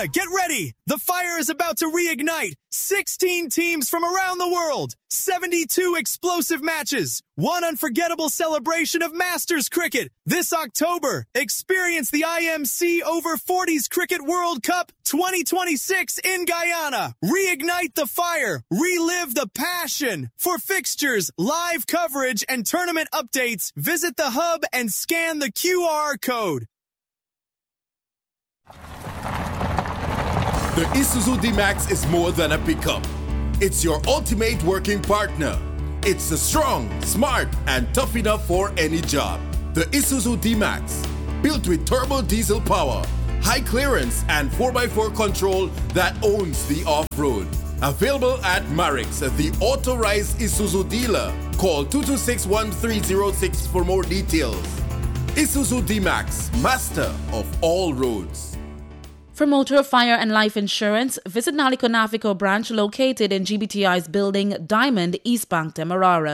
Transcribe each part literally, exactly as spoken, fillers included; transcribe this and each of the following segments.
get ready! The fire is about to reignite. sixteen teams from around the world. seventy-two explosive matches. One unforgettable celebration of Masters cricket. This October, experience the I M C Over forties Cricket World Cup twenty twenty-six in Guyana. Reignite the fire. Relive the passion. For fixtures, live coverage, and tournament updates, visit the hub and scan the Q R code. The Isuzu D-Max is more than a pickup. It's your ultimate working partner. It's a strong, smart, and tough enough for any job. The Isuzu D-Max, built with turbo diesel power, high clearance, and four by four control that owns the off-road. Available at Marix, the authorized Isuzu dealer. Call two two six, one three zero six for more details. Isuzu D-Max, master of all roads. For motor, fire, and life insurance, visit Naliko Navico branch located in G B T I's building Diamond, East Bank, Demerara.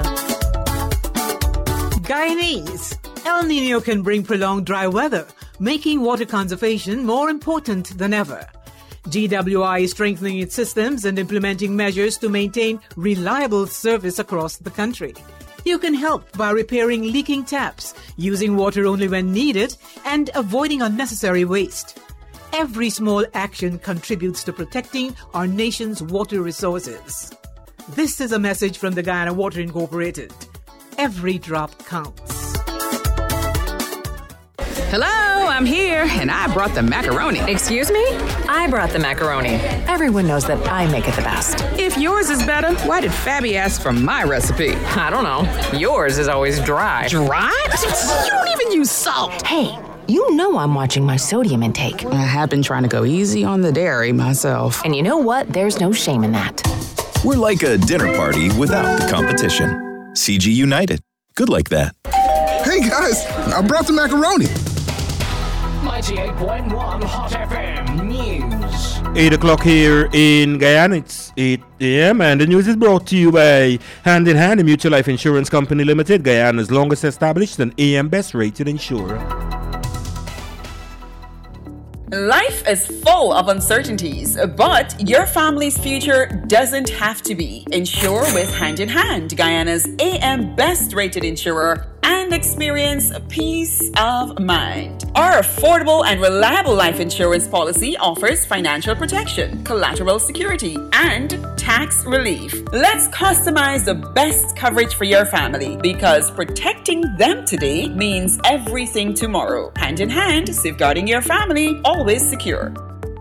Guyanese. El Nino can bring prolonged dry weather, making water conservation more important than ever. G W I is strengthening its systems and implementing measures to maintain reliable service across the country. You can help by repairing leaking taps, using water only when needed, and avoiding unnecessary waste. Every small action contributes to protecting our nation's water resources. This is a message from the Guyana Water Incorporated. Every drop counts. Hello, I'm here, and I brought the macaroni. Excuse me? I brought the macaroni. Everyone knows that I make it the best. If yours is better, why did Fabby ask for my recipe? I don't know. Yours is always dry. Dry? You don't even use salt. Hey, you know I'm watching my sodium intake. I have been trying to go easy on the dairy myself. And you know what? There's no shame in that. We're like a dinner party without the competition. C G United. Good like that. Hey guys, I brought the macaroni. ninety-eight point one Hot F M News. eight o'clock here in Guyana. It's eight a.m. and the news is brought to you by Hand in Hand, a Mutual Life Insurance Company Limited, Guyana's longest established and A M best rated insurer. Life is full of uncertainties, but your family's future doesn't have to be. Insure with Hand in Hand, Guyana's A M best rated insurer, and experience peace of mind. Our affordable and reliable life insurance policy offers financial protection, collateral security, and tax relief. Let's customize the best coverage for your family, because protecting them today means everything tomorrow. Hand in hand, safeguarding your family, always secure.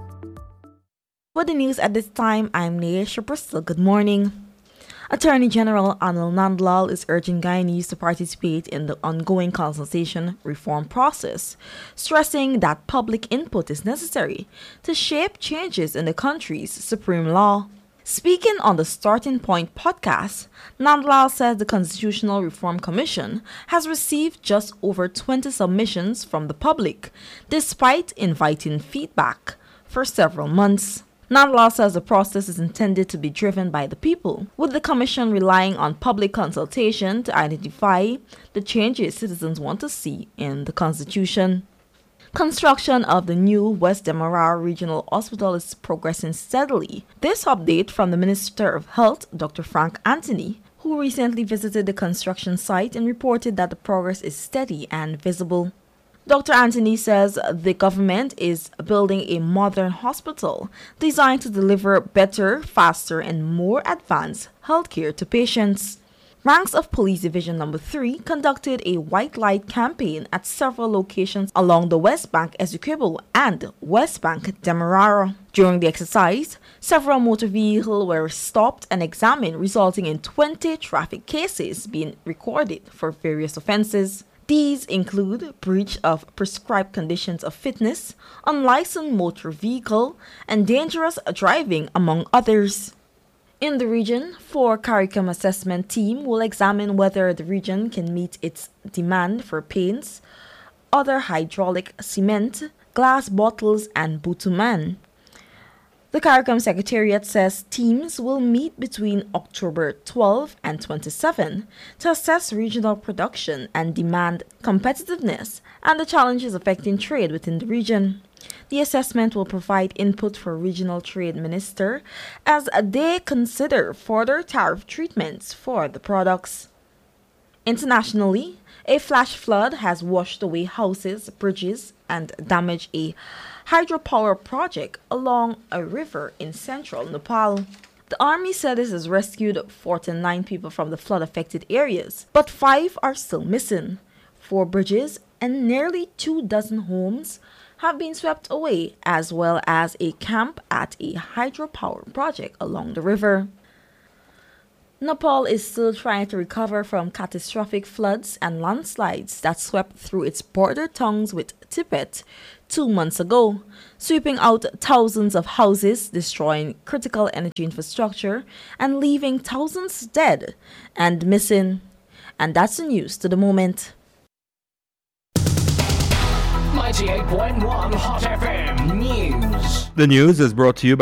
For the news at this time, I'm Neisha Bristol. Good morning. Attorney General Anil Nandlal is urging Guyanese to participate in the ongoing consultation reform process, stressing that public input is necessary to shape changes in the country's supreme law. Speaking on the Starting Point podcast, Nandlal said the Constitutional Reform Commission has received just over twenty submissions from the public, despite inviting feedback for several months. Nandlal says the process is intended to be driven by the people, with the Commission relying on public consultation to identify the changes citizens want to see in the Constitution. Construction of the new West Demerara Regional Hospital is progressing steadily. This update from the Minister of Health, Doctor Frank Anthony, who recently visited the construction site and reported that the progress is steady and visible. Doctor Anthony says the government is building a modern hospital designed to deliver better, faster, and more advanced healthcare to patients. Ranks of Police Division Number three conducted a white light campaign at several locations along the West Bank Essequibo and West Bank Demerara. During the exercise, several motor vehicles were stopped and examined, resulting in twenty traffic cases being recorded for various offenses. These include breach of prescribed conditions of fitness, unlicensed motor vehicle, and dangerous driving, among others. In the region, four CARICOM assessment team will examine whether the region can meet its demand for paints, other hydraulic cement, glass bottles, and bitumen. The CARICOM Secretariat says teams will meet between October twelfth and twenty-seventh to assess regional production and demand competitiveness and the challenges affecting trade within the region. The assessment will provide input for regional trade minister as they consider further tariff treatments for the products. Internationally, a flash flood has washed away houses, bridges, and damaged a hydropower project along a river in central Nepal. The army said this has rescued forty-nine people from the flood-affected areas, but five are still missing. Four bridges and nearly two dozen homes have been swept away, as well as a camp at a hydropower project along the river. Nepal is still trying to recover from catastrophic floods and landslides that swept through its border towns with Tibet two months ago, sweeping out thousands of houses, destroying critical energy infrastructure, and leaving thousands dead and missing. And that's the news to the moment. ninety-eight point one Hot F M News. The news is brought to you by